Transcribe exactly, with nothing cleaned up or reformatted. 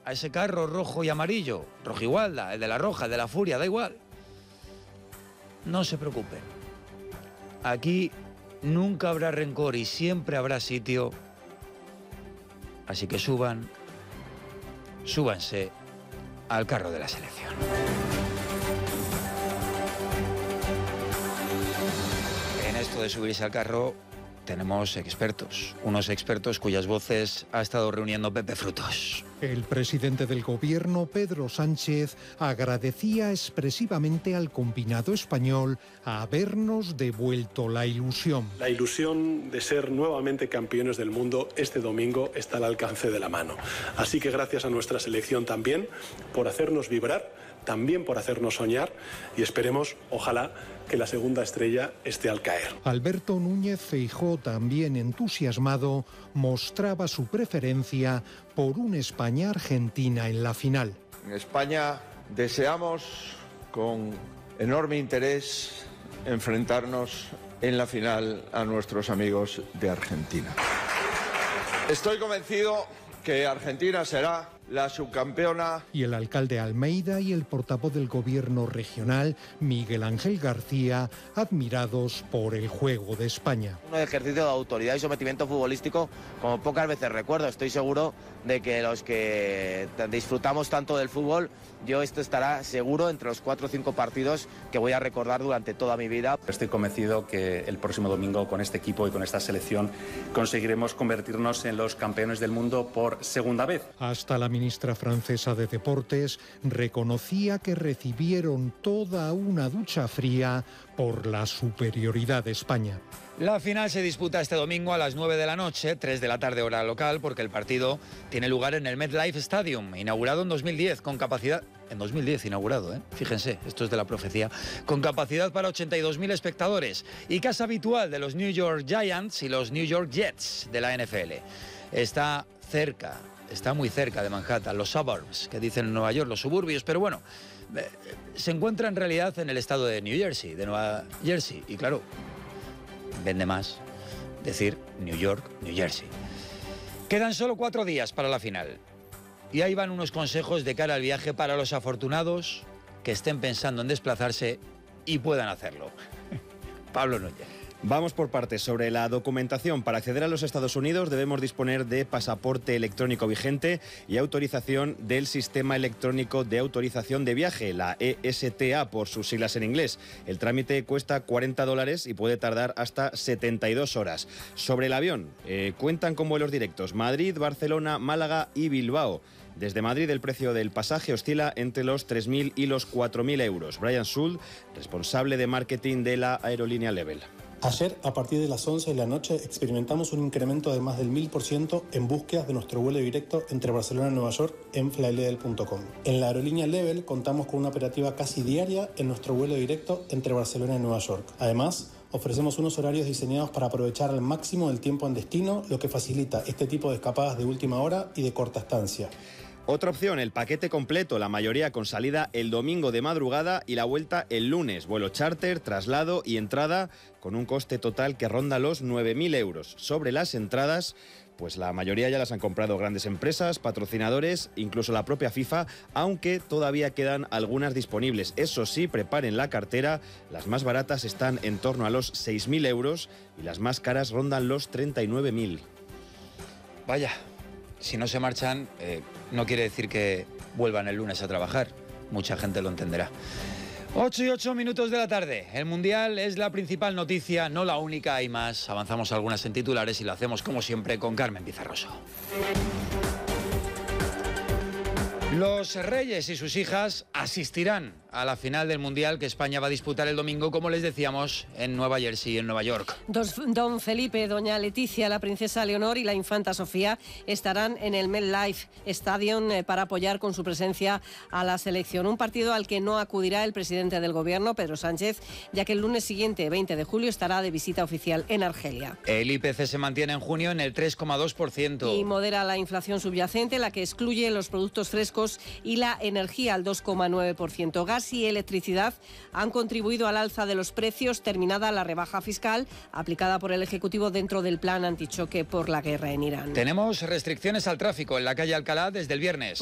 a ese carro rojo y amarillo, rojigualda, el de la Roja, el de la Furia, da igual. No se preocupen. Aquí nunca habrá rencor y siempre habrá sitio. Así que suban, súbanse al carro de la selección. En esto de subirse al carro tenemos expertos, unos expertos cuyas voces ha estado reuniendo Pepe Frutos. El presidente del gobierno, Pedro Sánchez, agradecía expresivamente al combinado español habernos devuelto la ilusión. La ilusión de ser nuevamente campeones del mundo este domingo está al alcance de la mano. Así que gracias a nuestra selección también por hacernos vibrar, también por hacernos soñar y esperemos, ojalá, que la segunda estrella esté al caer. Alberto Núñez Feijóo, también entusiasmado, mostraba su preferencia por un España-Argentina en la final. En España deseamos con enorme interés enfrentarnos en la final a nuestros amigos de Argentina. Estoy convencido que Argentina será la subcampeona. Y el alcalde Almeida y el portavoz del gobierno regional, Miguel Ángel García, admirados por el juego de España. Un ejercicio de autoridad y sometimiento futbolístico como pocas veces recuerdo. Estoy seguro de que los que disfrutamos tanto del fútbol, yo esto estará seguro entre los cuatro o cinco partidos que voy a recordar durante toda mi vida. Estoy convencido que el próximo domingo con este equipo y con esta selección conseguiremos convertirnos en los campeones del mundo por segunda vez. Hasta la ministra francesa de Deportes reconocía que recibieron toda una ducha fría por la superioridad de España. La final se disputa este domingo a las nueve de la noche, tres de la tarde hora local, porque el partido tiene lugar en el MetLife Stadium, inaugurado en dos mil diez, con capacidad... En dos mil diez inaugurado, ¿eh? Fíjense, esto es de la profecía. Con capacidad para ochenta y dos mil espectadores y casa habitual de los New York Giants y los New York Jets de la N F L. Está cerca, está muy cerca de Manhattan, los suburbs, que dicen en Nueva York, los suburbios, pero bueno, eh, se encuentra en realidad en el estado de New Jersey, de Nueva Jersey, y claro, vende más decir New York, New Jersey. Quedan solo cuatro días para la final. Y ahí van unos consejos de cara al viaje para los afortunados que estén pensando en desplazarse y puedan hacerlo. Pablo Núñez. Vamos por partes. Sobre la documentación, para acceder a los Estados Unidos debemos disponer de pasaporte electrónico vigente y autorización del Sistema Electrónico de Autorización de Viaje, la E S T A por sus siglas en inglés. El trámite cuesta cuarenta dólares y puede tardar hasta setenta y dos horas. Sobre el avión, eh, cuentan con vuelos directos Madrid, Barcelona, Málaga y Bilbao. Desde Madrid el precio del pasaje oscila entre los tres mil y los cuatro mil euros. Brian Suld, responsable de marketing de la aerolínea Level. Ayer, a partir de las once de la noche, experimentamos un incremento de más del mil por ciento en búsquedas de nuestro vuelo directo entre Barcelona y Nueva York en flylevel punto com. En la aerolínea Level contamos con una operativa casi diaria en nuestro vuelo directo entre Barcelona y Nueva York. Además, ofrecemos unos horarios diseñados para aprovechar al máximo el tiempo en destino, lo que facilita este tipo de escapadas de última hora y de corta estancia. Otra opción, el paquete completo, la mayoría con salida el domingo de madrugada y la vuelta el lunes. Vuelo charter, traslado y entrada con un coste total que ronda los nueve mil euros. Sobre las entradas, pues la mayoría ya las han comprado grandes empresas, patrocinadores, incluso la propia FIFA, aunque todavía quedan algunas disponibles. Eso sí, preparen la cartera, las más baratas están en torno a los seis mil euros y las más caras rondan los treinta y nueve mil. Vaya. Si no se marchan, eh, no quiere decir que vuelvan el lunes a trabajar. Mucha gente lo entenderá. ocho y ocho minutos de la tarde. El Mundial es la principal noticia, no la única, hay más. Avanzamos algunas en titulares y lo hacemos como siempre con Carmen Pizarroso. Los Reyes y sus hijas asistirán a la final del Mundial que España va a disputar el domingo, como les decíamos, en Nueva Jersey, en Nueva York. Dos, don Felipe, doña Leticia, la princesa Leonor y la infanta Sofía estarán en el MetLife Stadium eh, para apoyar con su presencia a la selección. Un partido al que no acudirá el presidente del gobierno, Pedro Sánchez, ya que el lunes siguiente, veinte de julio, estará de visita oficial en Argelia. El I P C se mantiene en junio en el tres coma dos por ciento. Y modera la inflación subyacente, la que excluye los productos frescos y la energía al dos coma nueve por ciento. Gas y electricidad han contribuido al alza de los precios, terminada la rebaja fiscal aplicada por el Ejecutivo dentro del plan antichoque por la guerra en Irán. Tenemos restricciones al tráfico en la calle Alcalá desde el viernes.